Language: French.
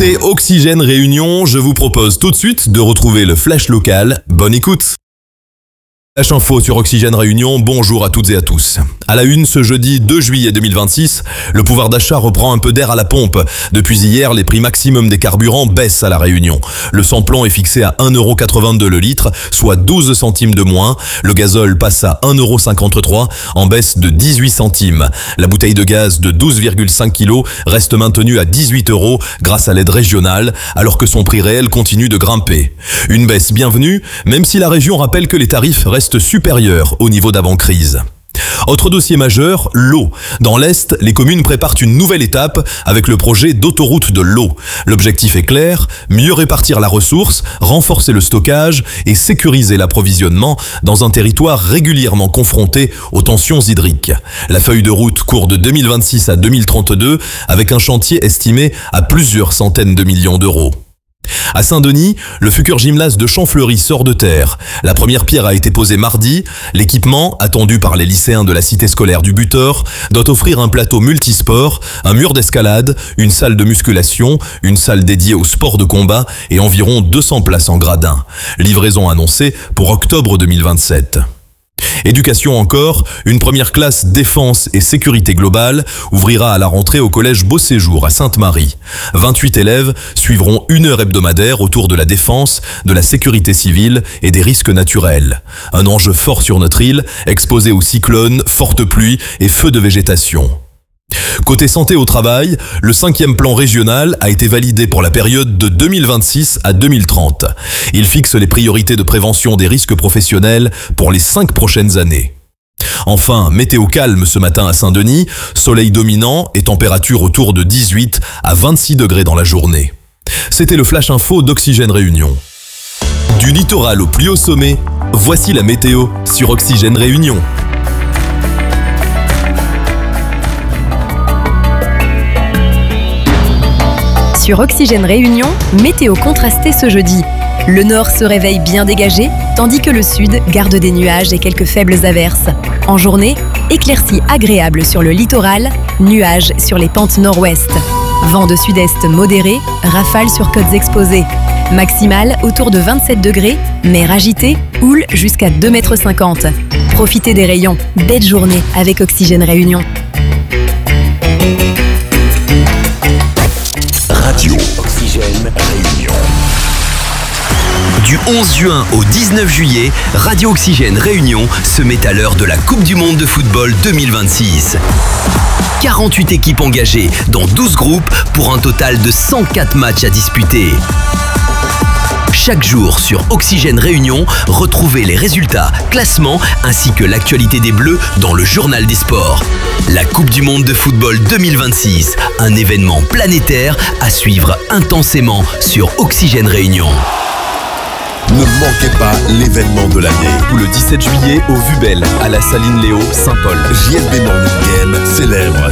écoutez Oxygène Réunion, je vous propose tout de suite de retrouver le flash local. Bonne écoute. Flash Info sur Oxygène Réunion, bonjour à toutes et à tous. À la une, ce jeudi 2 juillet 2026, le pouvoir d'achat reprend un peu d'air à la pompe. Depuis hier, les prix maximum des carburants baissent à la Réunion. Le samplon est fixé à 1,82€ le litre, soit 12 centimes de moins. Le gazole passe à 1,53€, en baisse de 18 centimes. La bouteille de gaz de 12,5 kg reste maintenue à 18€ grâce à l'aide régionale, alors que son prix réel continue de grimper. Une baisse bienvenue, même si la région rappelle que les tarifs restent supérieurs au niveau d'avant-crise. Autre dossier majeur, l'eau. Dans l'Est, les communes préparent une nouvelle étape avec le projet d'autoroute de l'eau. L'objectif est clair, mieux répartir la ressource, renforcer le stockage et sécuriser l'approvisionnement dans un territoire régulièrement confronté aux tensions hydriques. La feuille de route court de 2026 à 2032 avec un chantier estimé à plusieurs centaines de millions d'euros. À Saint-Denis, le Futur Gymnase de Champfleury sort de terre. La première pierre a été posée mardi. L'équipement, attendu par les lycéens de la cité scolaire du Butor, doit offrir un plateau multisport, un mur d'escalade, une salle de musculation, une salle dédiée au sport de combat et environ 200 places en gradin. Livraison annoncée pour octobre 2027. Éducation encore, une première classe défense et sécurité globale ouvrira à la rentrée au collège Beau Séjour à Sainte-Marie. 28 élèves suivront 1 heure hebdomadaire autour de la défense, de la sécurité civile et des risques naturels. Un enjeu fort sur notre île, exposée aux cyclones, fortes pluies et feux de végétation. Côté santé au travail, le 5e plan régional a été validé pour la période de 2026 à 2030. Il fixe les priorités de prévention des risques professionnels pour les 5 prochaines années. Enfin, météo calme ce matin à Saint-Denis, soleil dominant et température autour de 18 à 26 degrés dans la journée. C'était le Flash Info d'Oxygène Réunion. Du littoral au plus haut sommet, voici la météo sur Oxygène Réunion. Sur Oxygène Réunion, météo contrastée ce jeudi. Le nord se réveille bien dégagé, tandis que le sud garde des nuages et quelques faibles averses. En journée, éclaircies agréables sur le littoral, nuages sur les pentes nord-ouest. Vent de sud-est modéré, rafales sur côtes exposées. Maximale autour de 27 degrés, mer agitée, houle jusqu'à 2,50 m. Profitez des rayons, belle journée avec Oxygène Réunion. Radio Oxygène Réunion. Du 11 juin au 19 juillet, Radio Oxygène Réunion se met à l'heure de la Coupe du Monde de football 2026. 48 équipes engagées dans 12 groupes pour un total de 104 matchs à disputer. Chaque jour sur Oxygène Réunion, retrouvez les résultats, classements ainsi que l'actualité des Bleus dans le journal des sports. La Coupe du Monde de football 2026, un événement planétaire à suivre intensément sur Oxygène Réunion. Ne manquez pas l'événement de l'année. Le 17 juillet au Vubel, à la Saline Léo, Saint-Paul. JSB Morning Game célèbre